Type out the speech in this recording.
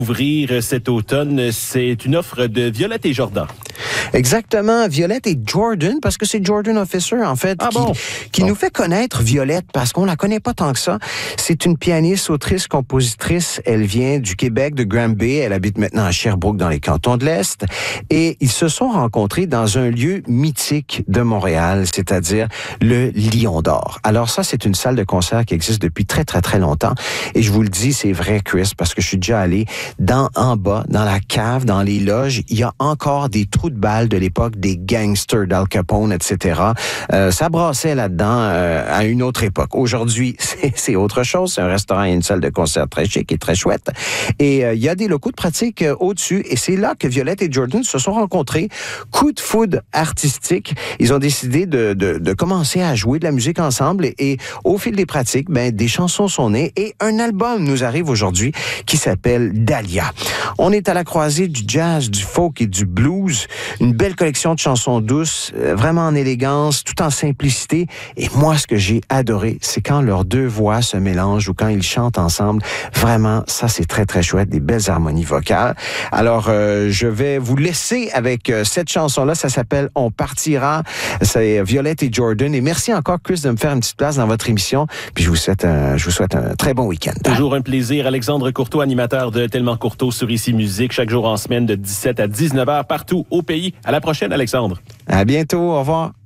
Ouvrir cet automne, c'est une offre de Violette et Jordan. Exactement, Violette et Jordan, parce que c'est Jordan Officer, en fait, qui nous fait connaître Violette, parce qu'on la connaît pas tant que ça. C'est une pianiste, autrice, compositrice. Elle vient du Québec, de Granby. Elle habite maintenant à Sherbrooke, dans les cantons de l'Est. Et ils se sont rencontrés dans un lieu mythique de Montréal, c'est-à-dire le Lion d'Or. Alors ça, c'est une salle de concert qui existe depuis très, très, très longtemps. Et je vous le dis, c'est vrai, Chris, parce que je suis déjà allé en bas, dans la cave, dans les loges. Il y a encore des trous de balles de l'époque des gangsters d'Al Capone, etc. Ça brassait là-dedans à une autre époque. Aujourd'hui, c'est autre chose. C'est un restaurant et une salle de concert très chic et très chouette. Et il y a des locaux de pratique au-dessus. Et c'est là que Violette et Jordan se sont rencontrés. Coup de foudre artistique. Ils ont décidé de commencer à jouer de la musique ensemble. Et au fil des pratiques, des chansons sont nées. Et un album nous arrive aujourd'hui qui s'appelle Dahlia. On est à la croisée du jazz, du folk et du blues. Une belle collection de chansons douces, vraiment en élégance, tout en simplicité. Et moi, ce que j'ai adoré, c'est quand leurs deux voix se mélangent ou quand ils chantent ensemble. Vraiment, ça, c'est très, très chouette. Des belles harmonies vocales. Alors, je vais vous laisser avec cette chanson-là. Ça s'appelle « On partira ». C'est Violette et Jordan. Et merci encore, Chris, de me faire une petite place dans votre émission. Puis je vous souhaite un très bon week-end. Toujours un plaisir. Alexandre Courteau, animateur de Tellement Courteau sur Ici Musique, chaque jour en semaine de 17 à 19h partout au pays. À la prochaine, Alexandre. À bientôt. Au revoir.